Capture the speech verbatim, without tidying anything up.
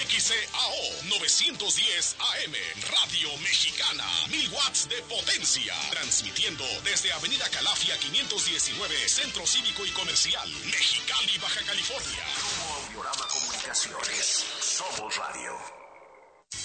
X C A O novecientos diez A M, Radio Mexicana, mil watts de potencia, transmitiendo desde Avenida Calafia quinientos diecinueve, Centro Cívico y Comercial, Mexicali, Baja California. Grupo Audiorama Comunicaciones, Somos Radio.